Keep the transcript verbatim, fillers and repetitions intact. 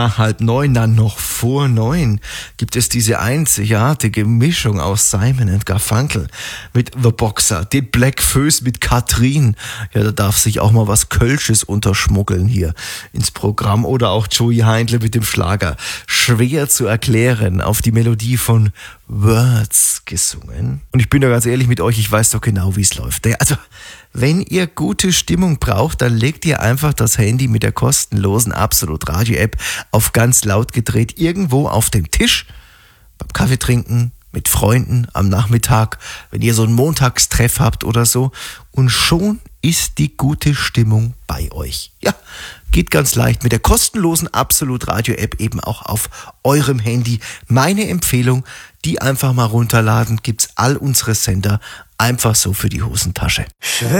Halb neun, dann noch vor neun, gibt es diese einzigartige Mischung aus Simon and Garfunkel mit The Boxer, den Black Föß mit Katrin. Ja, da darf sich auch mal was Kölsches unterschmuggeln hier ins Programm. Oder auch Joey Heindle mit dem Schlager. Schwer zu erklären, auf die Melodie von Words gesungen. Und ich bin da ganz ehrlich mit euch, ich weiß doch genau, wie es läuft. Also, wenn ihr gute Stimmung braucht, dann legt ihr einfach das Handy mit der kostenlosen Absolut Radio App auf ganz laut gedreht irgendwo auf dem Tisch, beim Kaffee trinken, mit Freunden am Nachmittag, wenn ihr so einen Montagstreff habt oder so, und schon ist die gute Stimmung bei euch. Ja, geht ganz leicht mit der kostenlosen Absolut Radio App eben auch auf eurem Handy. Meine Empfehlung, die einfach mal runterladen, gibt's all unsere Sender einfach so für die Hosentasche.